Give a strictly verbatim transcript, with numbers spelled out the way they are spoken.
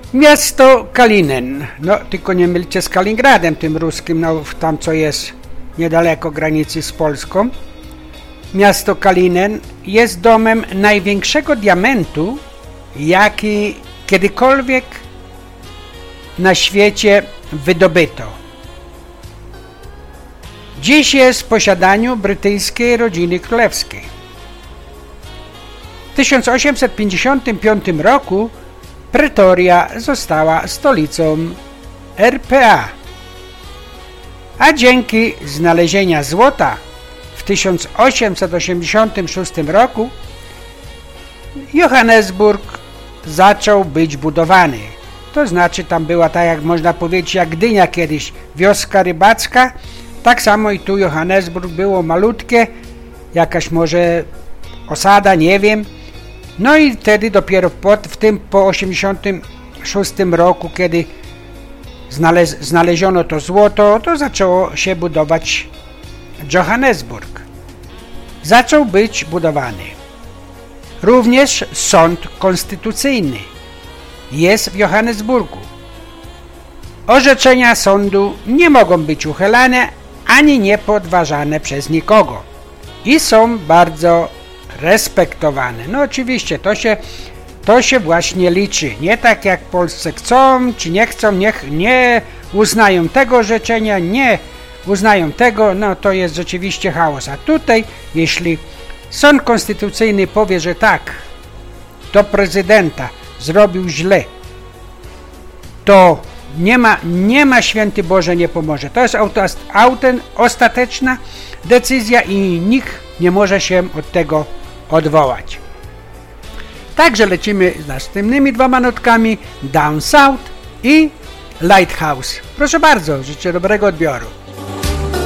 Miasto Kalinen, no tylko nie mylcie z Kaliningradem, tym ruskim, no tam co jest niedaleko granicy z Polską. Miasto Kalinen jest domem największego diamentu, jaki kiedykolwiek na świecie wydobyto. Dziś jest w posiadaniu brytyjskiej rodziny królewskiej. W tysiąc osiemset pięćdziesiątym piątym roku Pretoria została stolicą R P A, a dzięki znalezieniu złota w tysiąc osiemset osiemdziesiątym szóstym roku Johannesburg zaczął być budowany. To znaczy tam była, tak jak można powiedzieć, jak Gdynia kiedyś, wioska rybacka, tak samo i tu Johannesburg było malutkie, jakaś może osada, nie wiem. No i wtedy dopiero po, w tym po osiemdziesiątym szóstym roku, kiedy znalez, znaleziono to złoto, to zaczęło się budować Johannesburg. Zaczął być budowany. Również sąd konstytucyjny jest w Johannesburgu. Orzeczenia sądu nie mogą być uchylane ani nie podważane przez nikogo i są bardzo respektowane. No oczywiście to się, to się właśnie liczy. Nie tak jak w Polsce chcą, czy nie chcą, niech nie uznają tego orzeczenia, nie uznają tego, no to jest rzeczywiście chaos. A tutaj, jeśli sąd konstytucyjny powie, że tak, to prezydenta zrobił źle, to nie ma, nie ma święty Boże nie pomoże. To jest auten, ostateczna decyzja i nikt nie może się od tego odwołać. Także lecimy z następnymi dwoma nutkami Down South i Lighthouse. Proszę bardzo, życzę dobrego odbioru.